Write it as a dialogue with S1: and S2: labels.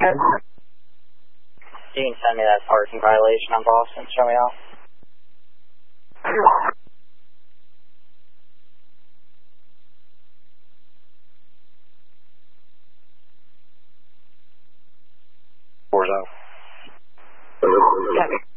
S1: You can send me that parking violation on Boston. Show me off. Four's out.